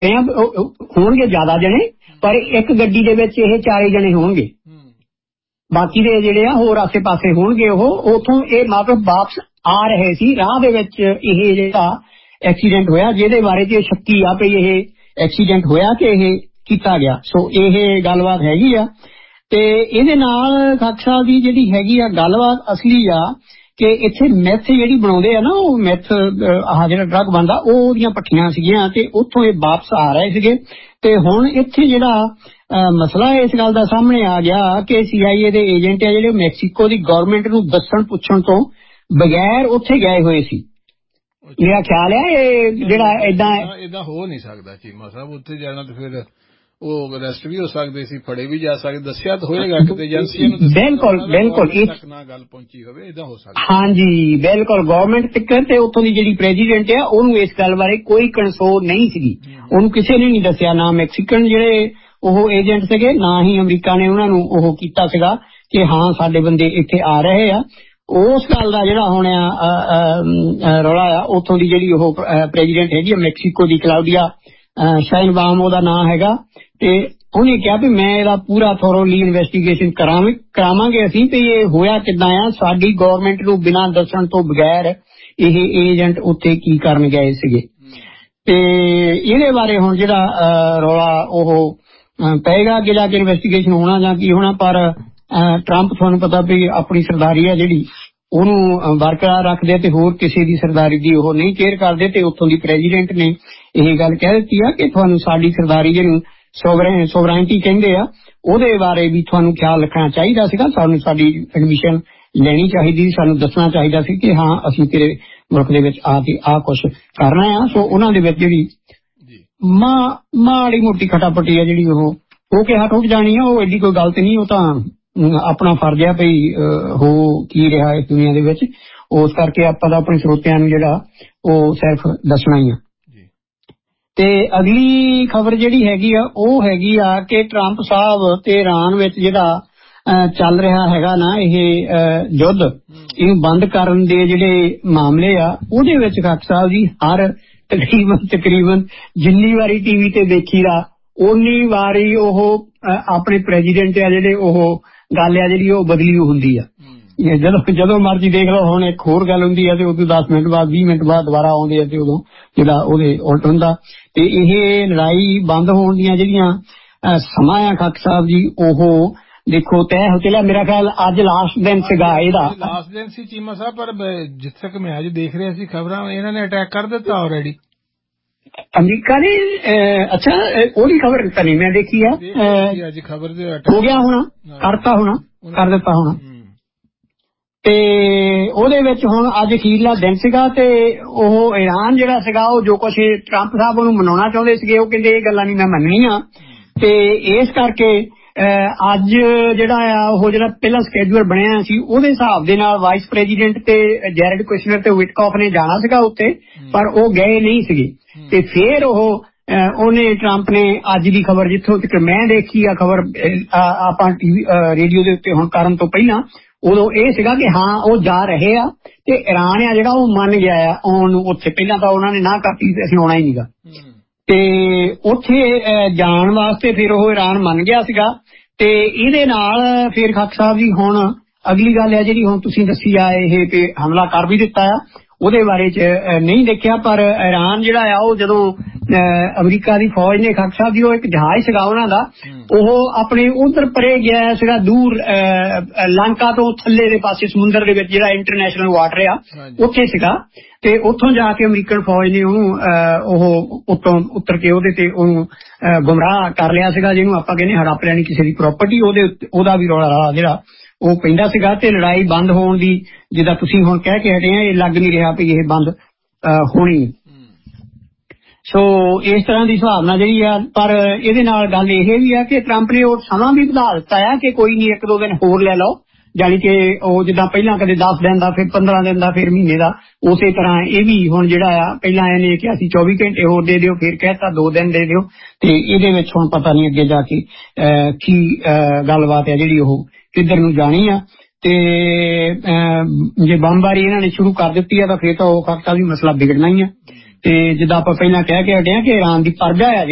होणगे ज्यादा जने, पर एक गड्डी दे विच ये 4 जने होणगे, बाकी दे जिहड़े होर आसे पासे होणगे। उथों ये मतलब वापस आ रहे सी, राह दे विच ये जिहड़ा एक्सीडेंट होया, जिहदे बारे च शक्की आ पई ये एक्सीडेंट होया कि ये कीता गया। सो ये गलबात हैगी आ ते इहदे नाल खाक साहब दी जिहड़ी हैगी आ गलबात असली आ कि इत्थे मैथ जिहड़ी बनाउंदे आ ना, वो मैथ आह जिहड़ा ड्रग बनदा ओहदियां भट्ठियां सीगियां ते उत्थों ये वापस आ रहे सीगे। ते हुण इत्थे जिहड़ा मसला इस गल दा सामने आ गया कि CIA दे एजेंट आ जिहड़े मैक्सीको दी गवर्नमेंट नूं दस्सण पुछण तो बगैर उत्थे गए होए सी। मेरा ख्याल है ये जिहड़ा इदां हो नहीं सकदा चीमा साहब, उत्थे जाना ते फिर ਉਹ ਅਰੈਸਟ ਵੀ ਹੋ ਸਕਦੇ ਸੀ, ਫੜੇ ਵੀ ਜਾ ਸਕਦੇ, ਦੱਸਿਆ ਤਾਂ ਹੋਏਗਾ ਕਿਤੇ ਏਜੰਸੀਆਂ ਨੂੰ। ਬਿਲਕੁਲ ਬਿਲਕੁਲ ਤੱਕ ਨਾ ਗੱਲ ਪਹੁੰਚੀ ਹੋਵੇ, ਇਦਾਂ ਹੋ ਸਕਦਾ। ਹਾਂਜੀ ਬਿਲਕੁਲ, ਗਵਰਨਮੈਂਟ ਤੱਕ ਤੇ ਉੱਥੋਂ ਦੀ ਜਿਹੜੀ ਪ੍ਰੈਜ਼ੀਡੈਂਟ ਆ ਉਹਨੂੰ ਇਸ ਗੱਲ ਬਾਰੇ ਕੋਈ ਕੰਸੋਰ ਨਹੀਂ ਸੀਗੀ, ਉਹਨੂੰ ਕਿਸੇ ਨੇ ਨਹੀਂ ਦੱਸਿਆ, ਨਾ ਮੈਕਸੀਕਨ ਜਿਹੜੇ ਉਹ ਏਜੰਟ ਸੀਗੇ, ਨਾ ਹੀ ਅਮਰੀਕਾ ਨੇ ਉਹਨਾਂ ਨੂੰ ਉਹ ਕੀਤਾ ਸੀਗਾ ਕਿ ਹਾਂ ਸਾਡੇ ਬੰਦੇ ਇੱਥੇ ਆ ਰਹੇ ਆ। ਉਸ ਗੱਲ ਦਾ ਜਿਹੜਾ ਹੁਣ ਰੌਲਾ ਆ, ਉੱਥੋਂ ਦੀ ਜਿਹੜੀ ਉਹ ਪ੍ਰੈਜ਼ੀਡੈਂਟ ਹੈਗੀ ਆ ਮੈਕਸੀਕੋ ਦੀ, ਕਲਾਉਡੀਆ ਸ਼ਾਈਨਬਾਮ ਉਹਦਾ ਨਾਂ ਹੈਗਾ, ਤੇ ਉਹਨੇ ਕਿਹਾ ਵੀ ਮੈਂ ਇਹਦਾ ਪੂਰਾ ਥੋਰੋਲੀ ਇਨਵੈਸਟੀਗੇਸ਼ਨ ਕਰਾਵਾਂਗੇ ਅਸੀਂ ਤੇ ਇਹ ਹੋਇਆ ਕਿੱਦਾਂ ਆ, ਸਾਡੀ ਗਵਰਨਮੈਂਟ ਨੂੰ ਬਿਨਾਂ ਦੱਸਣ ਤੋਂ ਬਗੈਰ ਇਹ ਏਜੰਟ ਉੱਥੇ ਕੀ ਕਰਨ ਗਏ ਸੀਗੇ। ਤੇ ਇਹਦੇ ਬਾਰੇ ਹੁਣ ਜਿਹੜਾ ਰੌਲਾ ਉਹ ਪਏਗਾ ਅੱਗੇ ਜਾ ਕੇ, ਇਨਵੈਸਟੀਗੇਸ਼ਨ ਹੋਣਾ ਜਾਂ ਕੀ ਹੋਣਾ। ਪਰ ਟਰੰਪ ਤੁਹਾਨੂੰ ਪਤਾ ਵੀ ਆਪਣੀ ਸਰਦਾਰੀ ਆ ਜਿਹੜੀ ਉਹਨੂੰ ਬਰਕਰਾਰ ਰੱਖਦੇ ਤੇ ਹੋਰ ਕਿਸੇ ਦੀ ਸਰਦਾਰੀ ਦੀ ਉਹ ਨਹੀਂ ਕੇਅਰ ਕਰਦੇ। ਤੇ ਉੱਥੋਂ ਦੀ ਪ੍ਰੈਜ਼ੀਡੈਂਟ ਨੇ ਇਹ ਗੱਲ ਕਹਿ ਦਿੱਤੀ ਆ ਕਿ ਤੁਹਾਨੂੰ ਸਾਡੀ ਸਰਦਾਰੀ ਜਿਹਨੂੰ ਸੋਵਰੈਂਟੀ ਕਹਿੰਦੇ ਆ ਉਹਦੇ ਬਾਰੇ ਵੀ ਤੁਹਾਨੂੰ ਖਿਆਲ ਰੱਖਣਾ ਚਾਹੀਦਾ ਸੀਗਾ, ਸਾਨੂੰ ਸਾਡੀ ਐਡਮਿਸ਼ਨ ਲੈਣੀ ਚਾਹੀਦੀ, ਸਾਨੂੰ ਦੱਸਣਾ ਚਾਹੀਦਾ ਸੀ ਕਿ ਹਾਂ ਅਸੀਂ ਤੇਰੇ ਮੁਲਕ ਦੇ ਵਿੱਚ ਆ ਕੇ ਆਹ ਕੁਛ ਕਰਨਾ ਆ। ਸੋ ਉਹਨਾਂ ਦੇ ਵਿੱਚ ਜਿਹੜੀ ਮਾੜੀ ਮੋਟੀ ਖਟਾਪਟੀ ਆ ਜਿਹੜੀ ਉਹ ਕਿਹਾ ਟੁੱਟ ਜਾਣੀ ਆ, ਉਹ ਐਡੀ ਕੋਈ ਗਲਤ ਨਹੀਂ, ਉਹ ਤਾਂ ਆਪਣਾ ਫਰਜ਼ ਆ ਭਈ ਹੋ ਕੀ ਰਿਹਾ ਇਸ ਦੁਨੀਆ ਦੇ ਵਿੱਚ। ਉਸ ਕਰਕੇ ਆਪਾਂ ਤਾਂ ਆਪਣੇ ਸਰੋਤਿਆਂ ਨੂੰ ਜਿਹੜਾ ਉਹ ਸਿਰਫ ਦੱਸਣਾ ਹੀ ਆ। ਤੇ ਅਗਲੀ ਖਬਰ ਜਿਹੜੀ ਹੈਗੀ ਆ ਉਹ ਹੈਗੀ ਆ ਕਿ ਟਰੰਪ ਸਾਹਿਬ ਤੇ ਇਰਾਨ ਵਿੱਚ ਜਿਹੜਾ ਚੱਲ ਰਿਹਾ ਹੈਗਾ ਨਾ ਇਹ ਯੁੱਧ, ਇਹਨੂੰ ਬੰਦ ਕਰਨ ਦੇ ਜਿਹੜੇ ਮਾਮਲੇ ਆ ਉਹਦੇ ਵਿੱਚ ਖਾਕ ਸਾਹਿਬ ਜੀ ਹਰ ਤਕਰੀਬਨ ਜਿੰਨੀ ਵਾਰੀ ਟੀਵੀ ਤੇ ਦੇਖੀ ਦਾ ਉਨੀ ਵਾਰੀ ਉਹ ਆਪਣੇ ਪ੍ਰੈਜ਼ੀਡੈਂਟ ਆ ਜਿਹੜੇ ਉਹ ਗੱਲ ਆ ਜਿਹੜੀ ਉਹ ਬਦਲੀ ਹੁੰਦੀ ਆ। ਜਦੋਂ ਮਰਜ਼ੀ ਦੇਖ ਲਓ। ਹੁਣ ਇੱਕ ਹੋਰ ਗੱਲ ਹੁੰਦੀ ਹੈ ਤੇ ਉਦੋਂ 10 ਮਿੰਟ ਬਾਅਦ 20 ਮਿੰਟ ਬਾਅਦ ਦੁਬਾਰਾ ਆਉਂਦੇ ਆ ਤੇ ਉਦੋਂ ਜਿਹੜਾ ਉਹਦੇ ਉਲਟ ਹੁੰਦਾ। ਤੇ ਇਹ ਲੜਾਈ ਬੰਦ ਹੋਣ ਦੀਆਂ ਜਿਹੜੀਆਂ ਸਮਾਂ ਆ ਖਾਕ ਸਾਹਿਬ ਜੀ ਉਹ ਦੇਖੋ ਤੈਅ ਹੋ ਚੱਲਿਆ। ਮੇਰਾ ਖਿਆਲ ਅੱਜ ਲਾਸਟ ਦਿਨ ਸੀਗਾ ਇਹਦਾ, ਲਾਸਟ ਦਿਨ ਸੀ ਚੀਮਾ ਸਾਹਿਬ। ਪਰ ਜਿੱਥੇ ਤੱਕ ਮੈਂ ਅੱਜ ਦੇਖ ਰਿਹਾ ਸੀ ਖਬਰਾਂ, ਇਹਨਾਂ ਨੇ ਅਟੈਕ ਕਰ ਦਿੱਤਾ ਆਲਰੇਡੀ ਅਮਰੀਕਾ ਨੇ। ਅੱਛਾ, ਉਹਦੀ ਖਬਰ ਤਾਂ ਨਹੀਂ ਮੈਂ ਦੇਖੀ ਆ। ਅੱਜ ਖਬਰ ਹੋ ਗਿਆ ਹੋਣਾ, ਕਰਤਾ ਹੋਣਾ, ਕਰ ਦਿੱਤਾ ਹੋਣਾ। ਤੇ ਉਹਦੇ ਵਿੱਚ ਹੁਣ ਅੱਜ ਅਖੀਰਲਾ ਦਿਨ ਸੀਗਾ ਤੇ ਉਹ ਇਰਾਨ ਜਿਹੜਾ ਸੀਗਾ ਉਹ ਜੋ ਕੁਛ ਟਰੰਪ ਸਾਹਿਬ ਉਹਨੂੰ ਮਨਾਉਣਾ ਚਾਹੁੰਦੇ ਸੀਗੇ, ਉਹ ਕਹਿੰਦੇ ਇਹ ਗੱਲਾਂ ਨਹੀਂ ਮੈਂ ਮੰਨਣੀਆਂ। ਤੇ ਇਸ ਕਰਕੇ ਅੱਜ ਜਿਹੜਾ ਆ ਉਹ ਜਿਹੜਾ ਪਹਿਲਾਂ ਸਕੇਜੂਲ ਬਣਿਆ ਸੀ ਉਹਦੇ ਹਿਸਾਬ ਦੇ ਨਾਲ ਵਾਈਸ ਪ੍ਰੈਜ਼ੀਡੈਂਟ ਤੇ ਜੈਰਡ ਕੁਸ਼ਨਰ ਤੇ ਵਿਟਕੌਫ ਨੇ ਜਾਣਾ ਸੀਗਾ ਉੱਥੇ, ਪਰ ਉਹ ਗਏ ਨਹੀਂ ਸੀਗੇ। ਤੇ ਫੇਰ ਉਹਨੇ ਟਰੰਪ ਨੇ ਅੱਜ ਦੀ ਖਬਰ ਜਿੱਥੋਂ ਤੱਕ ਮੈਂ ਦੇਖੀ ਆ ਖਬਰ ਆਪਾਂ ਟੀਵੀ ਰੇਡੀਓ ਦੇ ਉੱਤੇ ਹੁਣ ਕਰਨ ਤੋਂ ਪਹਿਲਾਂ, ਉਦੋਂ ਇਹ ਸੀਗਾ ਕਿ ਹਾਂ ਉਹ ਜਾ ਰਹੇ ਆ ਤੇ ਇਰਾਨ ਆ ਜਿਹੜਾ ਉਹ ਮੰਨ ਗਿਆ ਆ ਆਉਣ ਨੂੰ ਉੱਥੇ। ਪਹਿਲਾਂ ਤਾਂ ਉਹਨਾਂ ਨੇ ਨਾ ਕਰਤੀ ਅਸੀਂ ਆਉਣਾ ਹੀ ਨਹੀਂਗਾ, ਤੇ ਉੱਥੇ ਜਾਣ ਵਾਸਤੇ ਫਿਰ ਉਹ ਇਰਾਨ ਮੰਨ ਗਿਆ ਸੀਗਾ। ਤੇ ਇਹਦੇ ਨਾਲ ਫਿਰ ਖਾਕ ਸਾਹਿਬ ਜੀ ਹੁਣ ਅਗਲੀ ਗੱਲ ਹੈ ਜਿਹੜੀ ਹੁਣ ਤੁਸੀਂ ਦੱਸੀ ਆ ਇਹ ਕਿ ਹਮਲਾ ਕਰ ਵੀ ਦਿੱਤਾ ਆ, ਉਹਦੇ ਬਾਰੇ ਚ ਨਹੀਂ ਦੇਖਿਆ। ਪਰ ਇਰਾਨ ਜਿਹੜਾ ਆ ਉਹ ਜਦੋਂ ਅਮਰੀਕਾ ਦੀ ਫੌਜ ਨੇ ਖਾਕ ਸਾਹਿਬ ਜੀ ਉਹ ਇੱਕ ਜਹਾਜ਼ ਸੀਗਾ ਉਹਨਾਂ ਦਾ, ਉਹ ਆਪਣੇ ਉਧਰ ਪਰੇ ਗਿਆ ਸੀਗਾ ਦੂਰ ਲੰਕਾ ਤੋਂ ਥੱਲੇ ਦੇ ਪਾਸੇ ਸਮੁੰਦਰ ਦੇ ਵਿੱਚ ਜਿਹੜਾ ਇੰਟਰਨੈਸ਼ਨਲ ਵਾਟਰ ਆ ਉੱਥੇ ਸੀਗਾ। ਤੇ ਉੱਥੋਂ ਜਾ ਕੇ ਅਮਰੀਕਨ ਫੌਜ ਨੇ ਉਹਨੂੰ ਉਹ ਉੱਤੋਂ ਉਤਰ ਕੇ ਉਹਦੇ ਤੇ ਉਹਨੂੰ ਗੁੰਮਰਾਹ ਕਰ ਲਿਆ ਸੀਗਾ, ਜਿਹਨੂੰ ਆਪਾਂ ਕਹਿੰਦੇ ਹੜੱਪ ਲੈਣੀ ਕਿਸੇ ਦੀ ਪ੍ਰਾਪਰਟੀ। ਉਹਦਾ ਵੀ ਰੌਲਾ ਜਿਹੜਾ ਉਹ ਪੈਂਦਾ ਸੀਗਾ। ਤੇ ਲੜਾਈ ਬੰਦ ਹੋਣ ਦੀ ਜਿੱਦਾਂ ਤੁਸੀਂ ਹੁਣ ਕਹਿ ਕੇ ਹਟੇ ਆ, ਇਹ ਲੱਗ ਨਹੀਂ ਰਿਹਾ ਵੀ ਇਹ ਬੰਦ ਹੋਣੀ। ਸੋ ਇਸ ਤਰ੍ਹਾਂ ਦੀ ਸੁਭਾਵਨਾ ਜਿਹੜੀ ਆ। ਪਰ ਇਹਦੇ ਨਾਲ ਗੱਲ ਇਹ ਵੀ ਆ ਕਿ ਟਰੰਪ ਨੇ ਉਹ ਸਮਾਂ ਵੀ ਵਧਾ ਦਿੱਤਾ ਆ ਕਿ ਕੋਈ ਨਹੀਂ 1-2 ਦਿਨ ਹੋਰ ਲੈ ਲਓ, ਜਾਣੀ ਕਿ ਉਹ ਜਿੱਦਾਂ ਪਹਿਲਾਂ ਕਦੇ 10 ਦਿਨ ਦਾ, ਫਿਰ 15 ਦਿਨ ਦਾ, ਫਿਰ ਮਹੀਨੇ ਦਾ, ਉਸੇ ਤਰ੍ਹਾਂ ਇਹ ਵੀ ਹੁਣ ਜਿਹੜਾ ਆ ਪਹਿਲਾਂ ਇਹਨੇ ਕਿਹਾ ਸੀ 24 ਘੰਟੇ ਹੋਰ ਦੇ ਦਿਓ, ਫਿਰ ਕਹਿਤਾ 2 ਦਿਨ ਦੇ ਦਿਓ। ਤੇ ਇਹਦੇ ਵਿੱਚ ਹੁਣ ਪਤਾ ਨਹੀਂ ਅੱਗੇ ਜਾ ਕੇ ਕੀ ਗੱਲਬਾਤ ਹੈ ਜਿਹੜੀ ਉਹ ਕਿੱਧਰ ਨੂੰ ਜਾਣੀ ਆ। ਤੇ ਜੇ ਬੰਬਾਰੀ ਇਹਨਾਂ ਨੇ ਸ਼ੁਰੂ ਕਰ ਦਿੱਤੀ ਆ ਤਾਂ ਫਿਰ ਤਾਂ ਉਹ ਖਾਕਾ ਵੀ ਮਸਲਾ ਵਿਗੜਨਾ ਹੀ ਆ। ਤੇ ਜਿੱਦਾਂ ਆਪਾਂ ਪਹਿਲਾਂ ਕਹਿ ਕੇ ਹਟੇ ਆ ਕਿ ਇਰਾਨ ਦੀ ਪਰਜਾ ਆ